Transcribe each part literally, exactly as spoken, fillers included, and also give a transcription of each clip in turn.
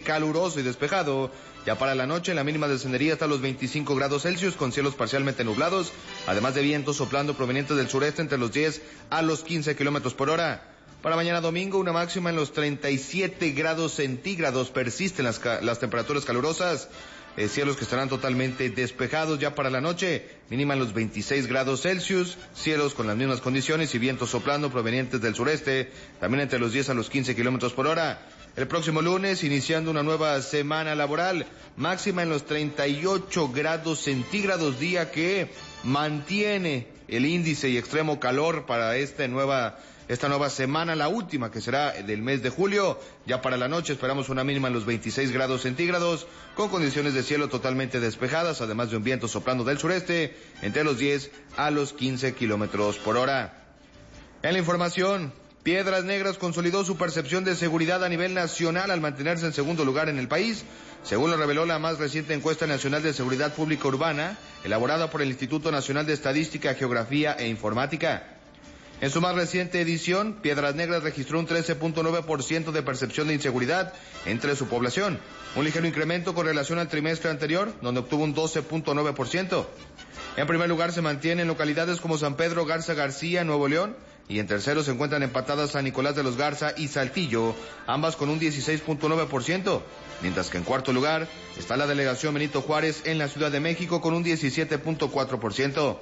caluroso y despejado. Ya para la noche la mínima descendería hasta los veinticinco grados Celsius con cielos parcialmente nublados, además de vientos soplando provenientes del sureste entre los diez a los quince kilómetros por hora. Para mañana domingo una máxima en los treinta y siete grados centígrados, persisten las, las temperaturas calurosas. Eh, cielos que estarán totalmente despejados. Ya para la noche, mínima en los veintiséis grados Celsius, cielos con las mismas condiciones y vientos soplando provenientes del sureste, también entre los diez a los quince kilómetros por hora. El próximo lunes, iniciando una nueva semana laboral, máxima en los treinta y ocho grados centígrados, día que mantiene el índice y extremo calor para esta nueva Esta nueva semana, la última que será del mes de julio. Ya para la noche esperamos una mínima en los veintiséis grados centígrados, con condiciones de cielo totalmente despejadas, además de un viento soplando del sureste, entre los diez a los quince kilómetros por hora. En la información, Piedras Negras consolidó su percepción de seguridad a nivel nacional al mantenerse en segundo lugar en el país, según lo reveló la más reciente encuesta nacional de seguridad pública urbana, elaborada por el Instituto Nacional de Estadística, Geografía e Informática. En su más reciente edición, Piedras Negras registró un trece punto nueve por ciento de percepción de inseguridad entre su población, un ligero incremento con relación al trimestre anterior, donde obtuvo un doce punto nueve por ciento. En primer lugar se mantienen localidades como San Pedro Garza García, Nuevo León, y en tercero se encuentran empatadas San Nicolás de los Garza y Saltillo, ambas con un dieciséis punto nueve por ciento, mientras que en cuarto lugar está la delegación Benito Juárez en la Ciudad de México con un diecisiete punto cuatro por ciento.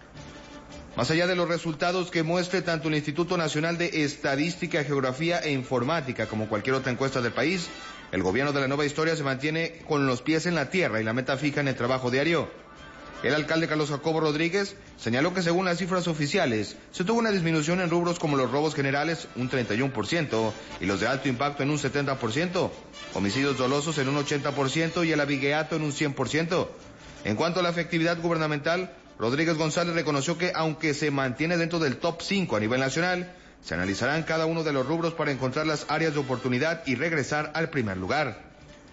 Más allá de los resultados que muestre tanto el Instituto Nacional de Estadística, Geografía e Informática como cualquier otra encuesta del país, el gobierno de la nueva historia se mantiene con los pies en la tierra y la meta fija en el trabajo diario. El alcalde Carlos Jacobo Rodríguez señaló que según las cifras oficiales, se tuvo una disminución en rubros como los robos generales, un treinta y uno por ciento, y los de alto impacto en un setenta por ciento, homicidios dolosos en un ochenta por ciento y el abigeato en un cien por ciento. En cuanto a la efectividad gubernamental, Rodríguez González reconoció que aunque se mantiene dentro del top cinco a nivel nacional, se analizarán cada uno de los rubros para encontrar las áreas de oportunidad y regresar al primer lugar.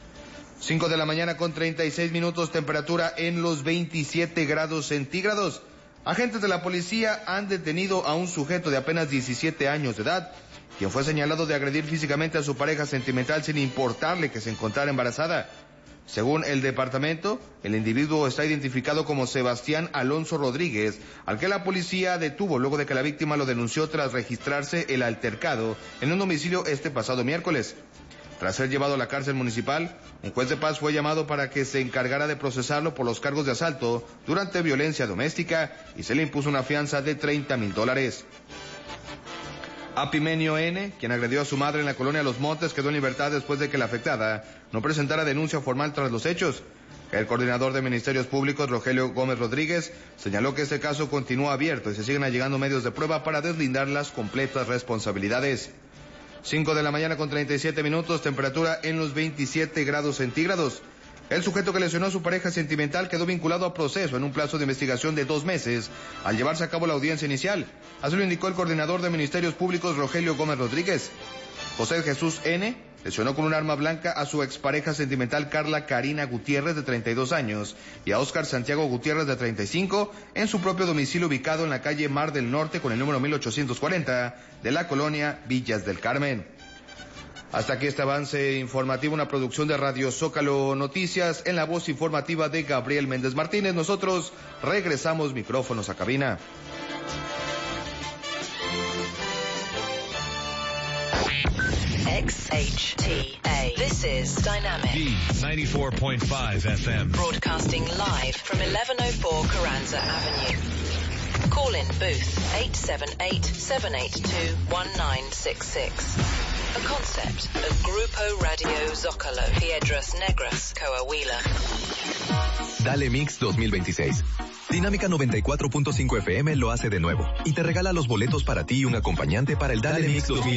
cinco de la mañana con treinta y seis minutos, temperatura en los veintisiete grados centígrados. Agentes de la policía han detenido a un sujeto de apenas diecisiete años de edad, quien fue señalado de agredir físicamente a su pareja sentimental sin importarle que se encontrara embarazada. Según el departamento, el individuo está identificado como Sebastián Alonso Rodríguez, al que la policía detuvo luego de que la víctima lo denunció tras registrarse el altercado en un domicilio este pasado miércoles. Tras ser llevado a la cárcel municipal, un juez de paz fue llamado para que se encargara de procesarlo por los cargos de asalto durante violencia doméstica y se le impuso una fianza de treinta mil dólares. Apimenio N., quien agredió a su madre en la colonia Los Montes, quedó en libertad después de que la afectada no presentara denuncia formal tras los hechos. El coordinador de Ministerios Públicos, Rogelio Gómez Rodríguez, señaló que este caso continúa abierto y se siguen allegando medios de prueba para deslindar las completas responsabilidades. cinco de la mañana con treinta y siete minutos, temperatura en los veintisiete grados centígrados. El sujeto que lesionó a su pareja sentimental quedó vinculado a proceso en un plazo de investigación de dos meses al llevarse a cabo la audiencia inicial. Así lo indicó el coordinador de Ministerios Públicos, Rogelio Gómez Rodríguez. José Jesús N. lesionó con un arma blanca a su expareja sentimental Carla Karina Gutiérrez, de treinta y dos años, y a Óscar Santiago Gutiérrez, de treinta y cinco, en su propio domicilio ubicado en la calle Mar del Norte con el número mil ochocientos cuarenta de la colonia Villas del Carmen. Hasta aquí este avance informativo, una producción de Radio Zócalo Noticias, en la voz informativa de Gabriel Méndez Martínez. Nosotros regresamos micrófonos a cabina. X H T A. This is Dynamic. D ninety-four point five F M. Broadcasting live from eleven oh four Carranza Avenue. Call in booth eight seven eight, seven eight two, one nine six six. A concept of Grupo Radio Zócalo. Piedras Negras, Coahuila. Dale Mix dos mil veintiséis. Dinámica noventa y cuatro punto cinco F M lo hace de nuevo y te regala los boletos para ti y un acompañante para el Dale, Dale Mix dos mil veintiséis.